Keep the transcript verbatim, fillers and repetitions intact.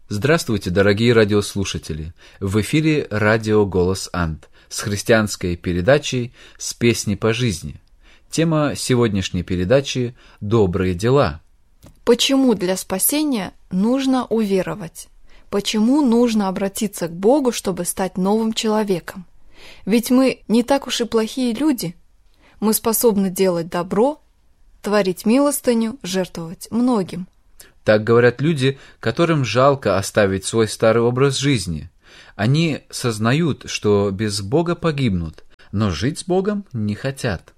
Здравствуйте, дорогие радиослушатели! В эфире радио «Голос Анд» с христианской передачей «С песни по жизни». Тема сегодняшней передачи «Добрые дела». Почему для спасения нужно уверовать? Почему нужно обратиться к Богу, чтобы стать новым человеком? Ведь мы не так уж и плохие люди. Мы способны делать добро, творить милостыню, жертвовать многим. Так говорят люди, которым жалко оставить свой старый образ жизни. Они сознают, что без Бога погибнут, но жить с Богом не хотят.